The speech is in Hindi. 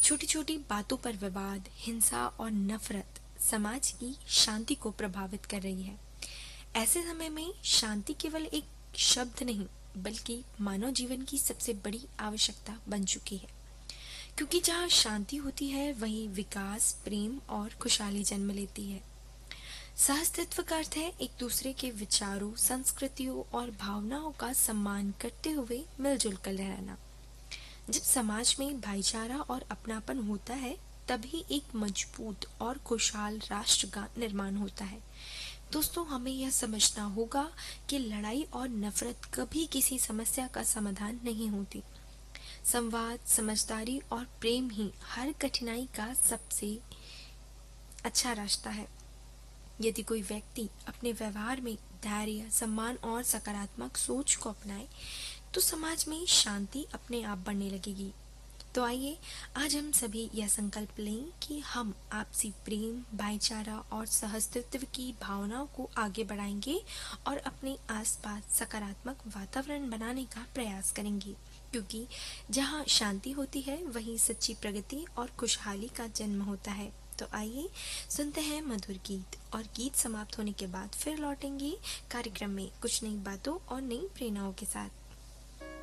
छोटी छोटी बातों पर विवाद, हिंसा और नफरत समाज की शांति को प्रभावित कर रही है। ऐसे समय में शांति केवल एक शब्द नहीं, बल्कि मानव जीवन की सबसे बड़ी आवश्यकता बन चुकी है। क्योंकि जहाँ शांति होती है, वहीं विकास, प्रेम और खुशहाली जन्म लेती है। सहअस्तित्व का अर्थ है एक दूसरे के विचारों, संस्कृतियों और भावनाओं का सम्मान करते हुए मिलजुल कर रहना। जब समाज में भाईचारा और अपनापन होता है, तभी एक मजबूत और खुशहाल राष्ट्र का निर्माण होता है। दोस्तों, हमें यह समझना होगा कि लड़ाई और नफरत कभी किसी समस्या का समाधान नहीं होती। संवाद, समझदारी और प्रेम ही हर कठिनाई का सबसे अच्छा रास्ता है। यदि कोई व्यक्ति अपने व्यवहार में धैर्य, सम्मान और सकारात्मक सोच को अपनाए, तो समाज में शांति अपने आप बढ़ने लगेगी। तो आइए आज हम सभी यह संकल्प लें कि हम आपसी प्रेम, भाईचारा और सहअस्तित्व की भावनाओं को आगे बढ़ाएंगे और अपने आसपास सकारात्मक वातावरण बनाने का प्रयास करेंगे। क्योंकि जहाँ शांति होती है, वहीं सच्ची प्रगति और खुशहाली का जन्म होता है। तो आइए सुनते हैं मधुर गीत, और गीत समाप्त होने के बाद फिर लौटेंगे कार्यक्रम में कुछ नई बातों और नई प्रेरणाओं के साथ।